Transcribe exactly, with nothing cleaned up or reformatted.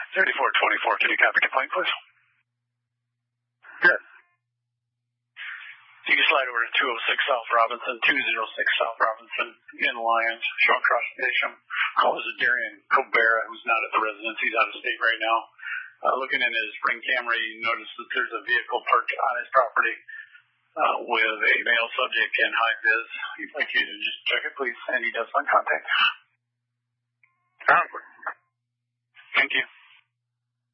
thirty-four twenty-four, can you copy complaint, please? Yes. You can slide over to two oh six South Robinson, two oh six South Robinson in Lyons, Sean Cross Station. Call is Darian Cobera, who's not at the residence. He's out of state right now. Uh, looking in his ring camera, you notice that there's a vehicle parked on his property uh, with a male subject in high vis. He'd like you to just check it, please, and he does on contact. Sounds good. Thank you.